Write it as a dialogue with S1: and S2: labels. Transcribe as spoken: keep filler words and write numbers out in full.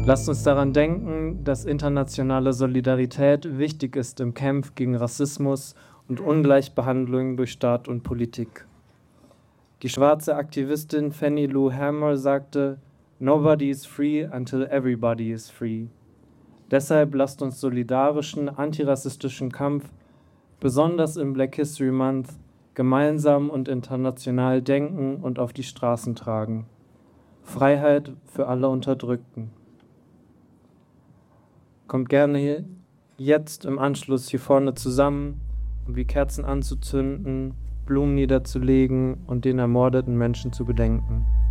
S1: Lasst uns daran denken, dass internationale Solidarität wichtig ist im Kampf gegen Rassismus und Ungleichbehandlung durch Staat und Politik. Die schwarze Aktivistin Fannie Lou Hamer sagte, "Nobody is free until everybody is free." Deshalb lasst uns solidarischen, antirassistischen Kampf, besonders im Black History Month, gemeinsam und international denken und auf die Straßen tragen. Freiheit für alle Unterdrückten. Kommt gerne hier, jetzt im Anschluss hier vorne zusammen, um wie Kerzen anzuzünden, Blumen niederzulegen und den ermordeten Menschen zu gedenken.